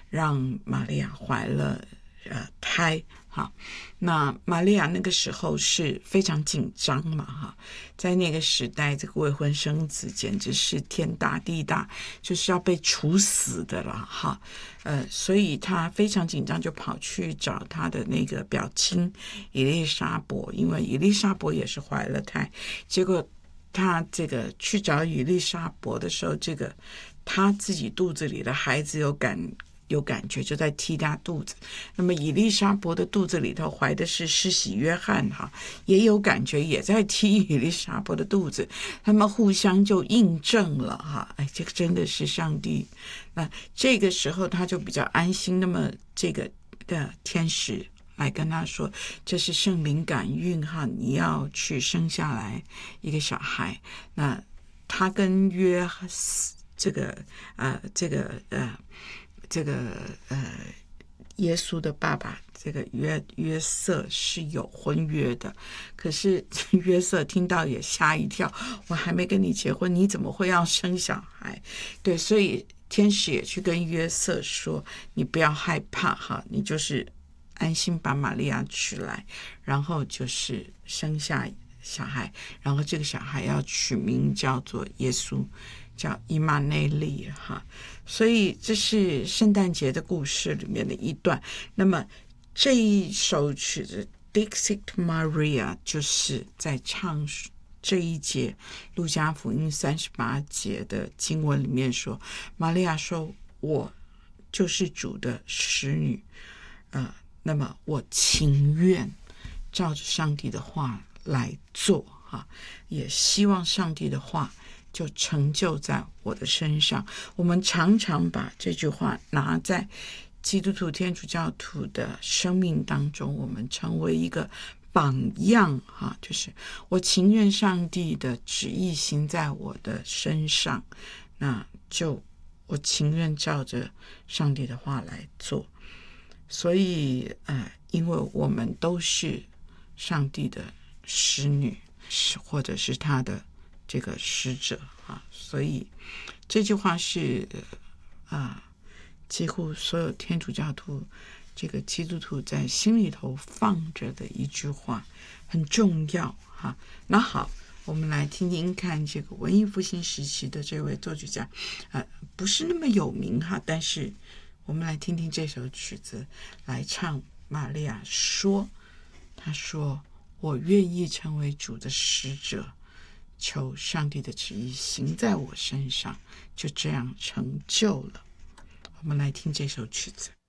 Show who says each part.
Speaker 1: 让玛利亚怀了胎。好，那玛利亚那个时候是非常紧张嘛，哈，在那个时代，这个未婚生子简直是天大地大，就是要被处死的了，哈，所以他非常紧张，就跑去找他的那个表亲以利沙伯，因为以利沙伯也是怀了胎，结果他这个去找以利沙伯的时候，这个他自己肚子里的孩子有感觉，就在踢他肚子。那么以利沙伯的肚子里头怀的是施洗约翰，哈，也有感觉，也在踢以利沙伯的肚子。他们互相就印证了，哈，哎，这个真的是上帝。那这个时候他就比较安心。那么这个的天使来跟他说，这是圣灵感孕，哈，你要去生下来一个小孩。那他跟耶稣的爸爸这个约瑟是有婚约的，可是约瑟听到也吓一跳，我还没跟你结婚，你怎么会要生小孩？对，所以天使也去跟约瑟说，你不要害怕，哈，你就是安心把玛利亚娶来，然后就是生下小孩，然后这个小孩要取名叫做耶稣，叫以马内利，哈。所以这是圣诞节的故事里面的一段。那么这一首曲子 Dixit Maria 就是在唱这一节路加福音38节的经文里面说，玛利亚说，我就是主的使女，那么我情愿照着上帝的话来做，也希望上帝的话就成就在我的身上。我们常常把这句话拿在基督徒天主教徒的生命当中，我们成为一个榜样，就是我情愿上帝的旨意行在我的身上，那就我情愿照着上帝的话来做。所以因为我们都是上帝的使女，或者是他的这个使者，所以这句话是几乎所有天主教徒这个基督徒在心里头放着的一句话，很重要。那好，我们来听听看这个文艺复兴时期的这位作曲家，不是那么有名，但是我们来听听这首曲子来唱玛利亚说，他说，我愿意成为主的使者，求上帝的旨意行在我身上，就这样成就了。我们来听这首曲子。